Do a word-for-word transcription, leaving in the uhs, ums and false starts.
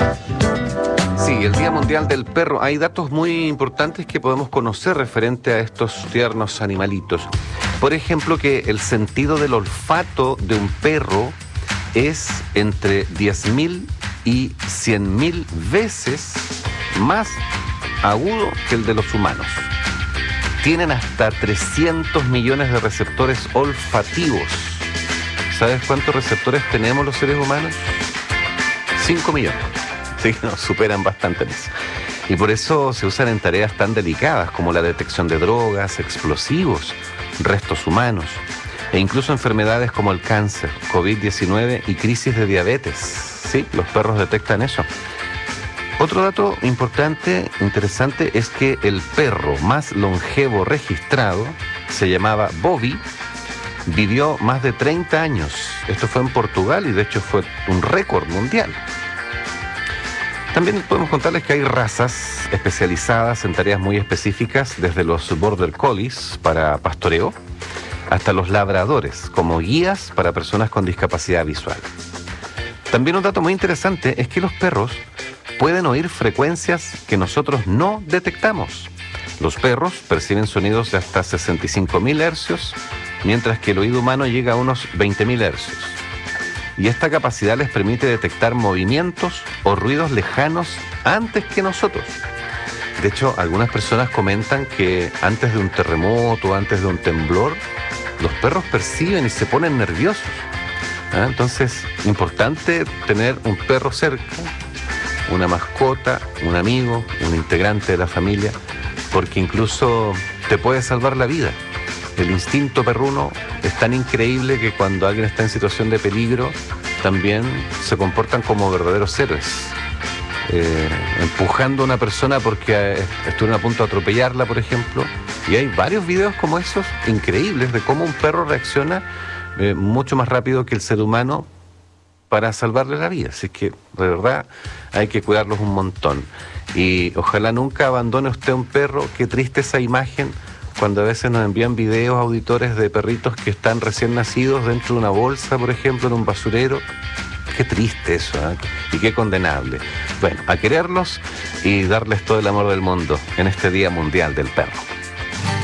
Sí, el Día Mundial del Perro. Hay datos muy importantes que podemos conocer referente a estos tiernos animalitos. Por ejemplo, que el sentido del olfato de un perro es entre diez mil y cien mil veces más agudo que el de los humanos. Tienen hasta trescientos millones de receptores olfativos. ¿Sabes cuántos receptores tenemos los seres humanos? cinco millones. Sí, nos superan bastante en eso. Y por eso se usan en tareas tan delicadas como la detección de drogas, explosivos, restos humanos e incluso enfermedades como el cáncer, COVID diecinueve y crisis de diabetes. Sí, los perros detectan eso. Otro dato importante, interesante, es que el perro más longevo registrado se llamaba Bobby, vivió más de treinta años. Esto fue en Portugal y de hecho fue un récord mundial. También podemos contarles que hay razas especializadas en tareas muy específicas, desde los border collies para pastoreo hasta los labradores como guías para personas con discapacidad visual. También un dato muy interesante es que los perros pueden oír frecuencias que nosotros no detectamos. Los perros perciben sonidos de hasta sesenta y cinco mil hercios, mientras que el oído humano llega a unos veinte mil hercios. Y esta capacidad les permite detectar movimientos o ruidos lejanos antes que nosotros. De hecho, algunas personas comentan que antes de un terremoto, antes de un temblor, los perros perciben y se ponen nerviosos. ¿Ah? Entonces, importante tener un perro cerca, una mascota, un amigo, un integrante de la familia, porque incluso te puede salvar la vida. El instinto perruno es tan increíble que cuando alguien está en situación de peligro, también se comportan como verdaderos héroes, eh, empujando a una persona porque estuvieron a punto de atropellarla, por ejemplo. Y hay varios videos como esos increíbles de cómo un perro reacciona eh, mucho más rápido que el ser humano para salvarle la vida. Así que, de verdad, hay que cuidarlos un montón. Y ojalá nunca abandone usted un perro. Qué triste esa imagen cuando a veces nos envían videos auditores de perritos que están recién nacidos dentro de una bolsa, por ejemplo, en un basurero. Qué triste eso, ¿eh? Y qué condenable. Bueno, a quererlos y darles todo el amor del mundo en este Día Mundial del Perro.